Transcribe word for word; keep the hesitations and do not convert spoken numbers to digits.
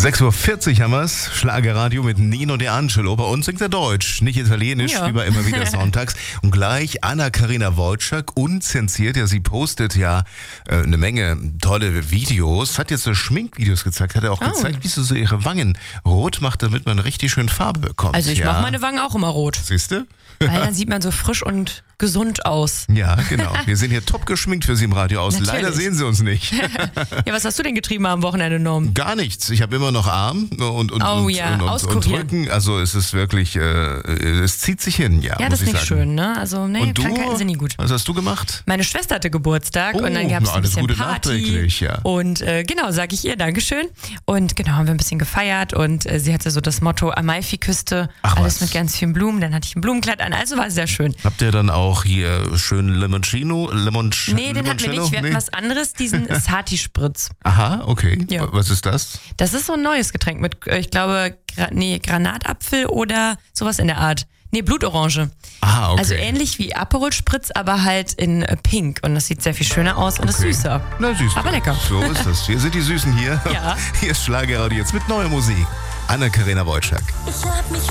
sechs Uhr vierzig haben wir's. Schlagerradio mit Nino De Angelo. Bei uns singt er Deutsch, nicht Italienisch, Ja. wie bei immer wieder sonntags. Und gleich Anna-Karina Wojcik, unzensiert. Ja, sie postet ja äh, eine Menge tolle Videos. Hat jetzt so Schminkvideos gezeigt. Hat er auch Oh. gezeigt, wie sie so ihre Wangen rot macht, damit man richtig schön Farbe bekommt. Also ich ja. mache meine Wangen auch immer rot, Siehst du? weil dann sieht man so frisch und gesund aus. Ja, genau. Wir sind hier top geschminkt für Sie im Radio aus. Natürlich. Leider sehen Sie uns nicht. Ja, was hast du denn getrieben am Wochenende, Norm? Gar nichts. Ich habe immer noch Arm und, und, Oh und, ja, und, und, und auskurieren. Rücken. Also es ist wirklich, äh, es zieht sich hin, ja, Ja, muss das ist ich nicht sagen. schön, ne? Also, nee, Und du? Krankheiten sind nie gut. Was hast du gemacht? Meine Schwester hatte Geburtstag Oh, und dann gab es na, ein alles bisschen Gute Party. nachträglich, ja. Und äh, genau, sage ich ihr, Dankeschön. Und genau, haben wir ein bisschen gefeiert und äh, sie hatte so das Motto Amalfi-Küste, Ach, alles was. mit ganz vielen Blumen. Dann hatte ich ein Blumenkleid an, also war es sehr schön. Habt ihr dann auch hier schön Limoncino? Limonc- Nee, den hatten wir nicht, wir hatten Nee? was anderes, diesen Sati-Spritz. Aha, okay. Ja. Was ist das? Das ist so ein neues Getränk mit, äh, ich glaube, Gra- nee, Granatapfel oder sowas in der Art. Nee, Blutorange. Ah, okay. Also ähnlich wie Aperol Spritz, aber halt in äh, Pink. Und das sieht sehr viel schöner aus und ist Okay. süßer. Na, süß. Aber lecker. So ist das. Wir sind die Süßen hier. Ja. Hier ist Schlagerradio jetzt mit neuer Musik. Anna-Karina Wojcik. Ich hab mich